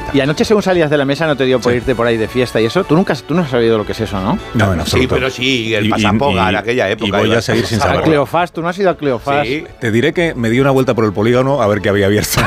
Y anoche, según salías de la mesa, no te dio por irte por ahí de fiesta y eso. Tú no has sabido lo que es eso, ¿no? No, en absoluto. Sí, pero sí, el pasapoga en aquella época. Y voy a seguir sin saberlo. A Cleofás, ¿tú no has ido a Cleofás? Sí. Te diré que me di una vuelta por el polígono a ver qué había abierto.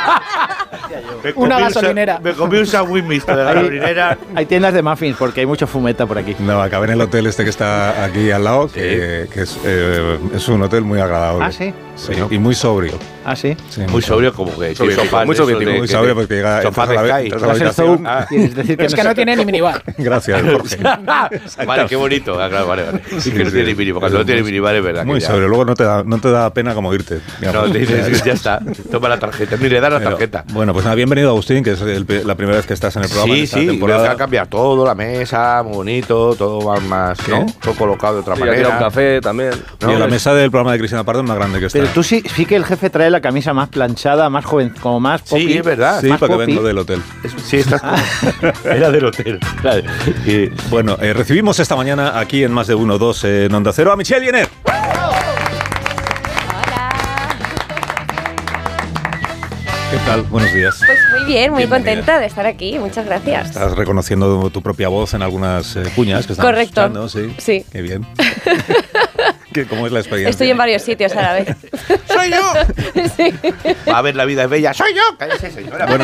Una gasolinera. Me comí un sándwich mixto de gasolinera. Hay tiendas de muffins porque hay mucho fumeta por aquí. No, acabé en el hotel este que está aquí al lado, que es un hotel muy agradable. ¿Ah, sí? Sí, y muy sobrio. ¿Ah, sí? Sí, Muy sobrio, como que muy sobrio porque llega sofá entras a la de entras a la Vas a el habitación. Zoom, quieres decir Pero es que no tiene ni minibar. Gracias, Jorge. Vale, qué bonito. Claro, vale. Sí, que no tiene minibar. Cuando no tiene minibar es verdad. Muy que sobrio, luego no te da pena como irte. No, te dices, ya está. Toma la tarjeta. Ni le das la tarjeta. Bueno, pues nada, bienvenido Agustín, que es la primera vez que estás en el programa. Sí, en esta sí, temporada. va a cambiar todo, la mesa, muy bonito, todo más, ¿no? Todo colocado de otra Sí, aquí manera. un café también. Y la mesa del programa de Cristina Pardo es más grande que esta. Pero tú sí que el jefe trae la camisa más planchada, más joven, como más poppy. Sí, es verdad. Sí, más porque poppy. vengo del hotel. Sí, estás era del hotel. Claro. Bueno, recibimos esta mañana aquí en Más de Uno, Dos en Onda Cero a Michelle Jenner. ¿Qué tal? Buenos días. Pues muy bien, muy Bienvenida. contenta de estar aquí. Muchas gracias. Estás reconociendo tu propia voz en algunas cuñas que estamos Correcto. escuchando, sí. Sí. Qué bien. ¿Cómo es la experiencia? Estoy en varios sitios a la vez. ¡Soy yo! Sí. Va a ver, la vida es bella. ¡Soy yo! Cállese, señora. Bueno,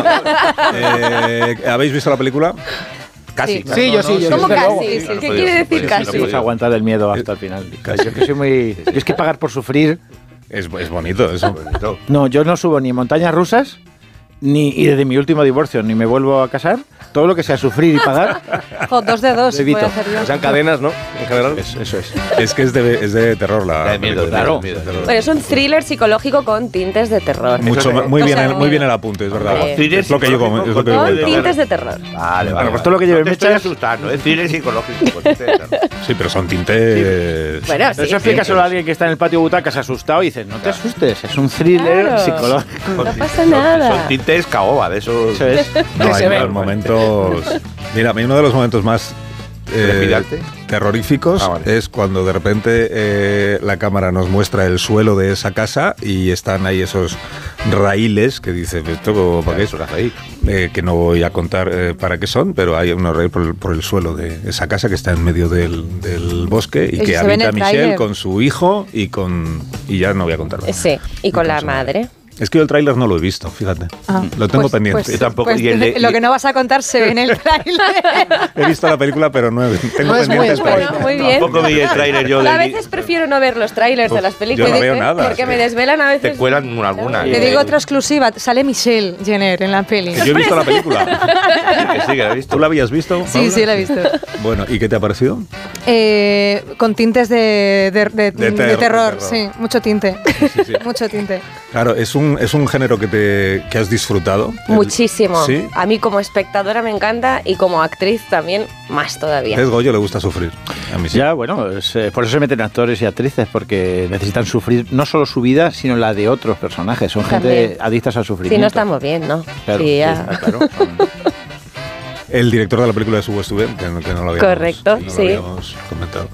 ¿habéis visto la película? Casi. Sí. Sí, yo sí. ¿Cómo desde luego. casi? Sí, ¿Qué no quiere podía, decir no podía, casi? no Puedes podía. aguantar el miedo hasta el final. Yo que soy muy... Yo es que pagar por sufrir... Es bonito eso. No, yo no subo ni montañas rusas, y desde mi último divorcio, ni me vuelvo a casar. Todo lo que sea sufrir y pagar... Jo, 2 de 2 voy Evito. a hacer yo. O sea, en cadenas, ¿no? En general. Eso es. Es que es de terror la Da miedo, película. claro. Miedo. Bueno, es un thriller psicológico con tintes de terror. Mucho, Eso es- muy, bien, o sea, muy bien el apunte, es verdad. Sí. Es lo que yo Con es lo que Con yo tintes de terror. Vale, Bueno, pues todo lo que lleve no te estoy mechas- asustando, es cine psicológico. Sí, pero son tintes. Bueno, sí. Eso explica solo a alguien que está en el patio butacas asustado y dice, no te asustes, es un thriller Claro. psicológico. No pasa nada. Son tintes caoba, de esos. Eso es. No, hay se ve. unos momentos. Mira, a mí uno de los momentos más ¿Trepidante? terroríficos Ah, vale. es cuando de repente la cámara nos muestra el suelo de esa casa y están ahí esos raíles que dice, ¿esto para qué es? ahí? Que no voy a contar para qué son, pero hay unos raíles por el suelo de esa casa que está en medio del bosque y Eso que se ve en habita el Michelle tráiler. con su hijo y ya no voy a contar más. Sí, y con la Entonces, madre. Es que yo el tráiler no lo he visto, fíjate. Lo tengo pendiente. Yo tampoco. Pues Y el de- lo que no vas a contar se ve en el tráiler. He visto la película, pero no tengo No es muy pendientes para Bueno, muy bien. Tampoco vi el tráiler yo A de. veces prefiero no ver los trailers de las películas. yo no veo nada, Porque sí. me desvelan a veces. Te cuelan alguna. Te digo otra exclusiva. Sale Michelle Jenner en la peli. Que yo he visto la película. Que sí, que la he visto. ¿Tú la habías visto? Sí, Paula? sí, la he visto. Bueno, ¿y qué te ha parecido? Con tintes de terror, sí, mucho tinte. sí. Mucho tinte. Claro, es un género que has disfrutado. Muchísimo. ¿Sí? A mí como espectadora me encanta y como actriz también más todavía. Es Goyo, le gusta sufrir. A mí sí. Ya, bueno, por eso se meten actores y actrices, porque necesitan sufrir no solo su vida, sino la de otros personajes. Son gente También. adictas al sufrimiento. Si no estamos bien, ¿no? Claro, Sí, ya. claro. El director de la película es Hugo Estúben, que no lo habíamos, Correcto, no sí. lo habíamos comentado.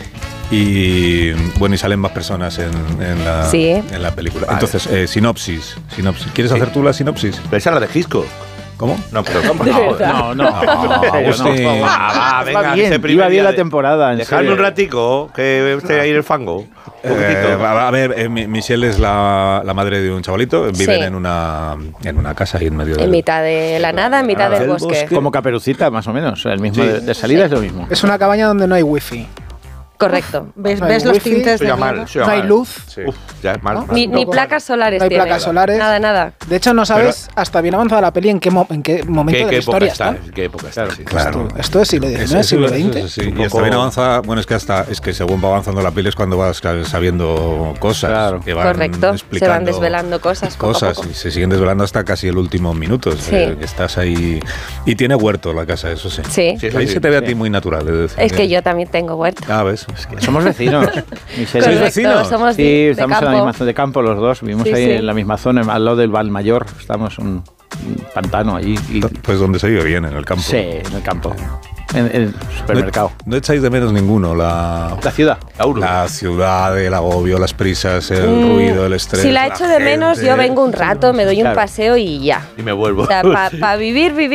Y bueno, y salen más personas en Sí. la película. Vale. Entonces, sinopsis. ¿Quieres hacer tú la sinopsis? Pero esa es la de Gisco. ¿Cómo? No, pero. No, no. Agustín. Va, venga, Iba bien, ese primer iba bien día la de- temporada. en Dejadme serio. un ratico, que esté ahí en el fango. Un poquitito. A ver, Michelle es la madre de un chavalito. Viven Sí. en una casa ahí en medio En mitad de la nada, en mitad del bosque. Como Caperucita, más o menos. El mismo Sí. de salida es lo mismo. Es una cabaña donde no hay wifi. Correcto. ¿Ves, No hay ves los wifi, tintes Eso de ya miedo? mal, eso ya No hay mal. luz. Uf, ya es mal. ¿No? mal. Ni placas solares No hay tiene. placas solares. Nada. De hecho, no sabes hasta bien avanzada la peli en qué momento ¿Qué, de la qué época historia está? está. ¿Qué época está? Sí. Claro. Esto es siglo XIX, siglo XX. Sí, y hasta bien avanza, bueno, es que según va avanzando la peli es cuando vas sabiendo cosas. Claro. Que van Correcto. Se explicando van desvelando cosas. Poco a poco. y se siguen desvelando hasta casi el último minuto. Sí. Estás ahí. Y tiene huerto la casa, eso sí. Sí. Sí, eso Ahí sí. se te ve a sí. ti muy natural. Es que yo también tengo huerto. Ah, ves. Somos vecinos. ¿Sois Correcto, vecinos? somos Sí, de estamos en la campo. misma zona de campo los dos. Vivimos Sí, ahí sí. en la misma zona, al lado del Valmayor. Estamos un pantano allí. Pues donde se vive bien, en el campo. Sí, en el campo. En el supermercado. No echáis de menos ninguno La ciudad. la ciudad, el agobio, las prisas, el ruido, el estrés. Si la echo de menos, yo vengo un rato, me doy un Claro. paseo y ya. Y me vuelvo. O sea, para vivir